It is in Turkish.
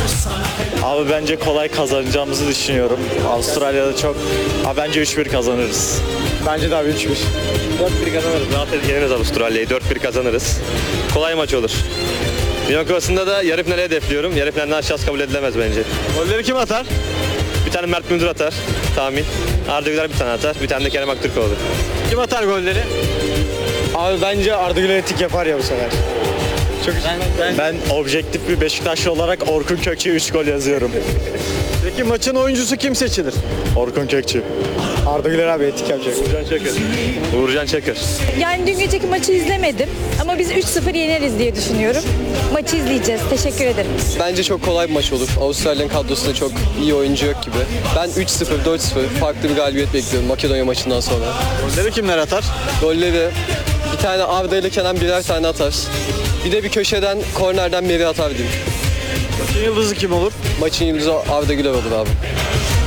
Abi bence kolay kazanacağımızı düşünüyorum. Avustralya'da çok... Abi bence 3-1 kazanırız. Bence de abi 3-1. 4-1 kazanırız. Rahat yeneriz Avustralya'yı. 4-1 kazanırız. Kolay maç olur. Dünya Kupası'nda da yarı finale hedefliyorum. Yarı finalden aşağısı kabul edilemez bence. Golleri kim atar? Bir tane Mert Müldür atar. Tahmin. Arda Güler bir tane atar. Bir tane de Kerem Aktürkoğlu. Kim atar golleri? Abi bence Arda Güler etik yapar ya bu sefer. Çok Ben objektif bir Beşiktaşlı olarak Orkun Kökçü'ye 3 gol yazıyorum. Peki maçın oyuncusu kim seçilir? Orkun Kökçü. Arda Güler abi etik yapacak. Uğurcan Çakır. Yani dün geceki maçı izlemedim ama biz 3-0 yeneriz diye düşünüyorum. Maçı izleyeceğiz. Teşekkür ederim. Bence çok kolay bir maç olur. Avustralya'nın kadrosunda çok iyi oyuncu yok gibi. Ben 3-0, 4-0 farklı bir galibiyet bekliyorum Makedonya maçından sonra. Golleri kimler atar? Golleri bir tane Arda ile Kenan birer tane atar. Bir de bir köşeden, kornerden biri atar diyeyim. Maçın yıldızı kim olur? Maçın yıldızı Arda Güler olur abi.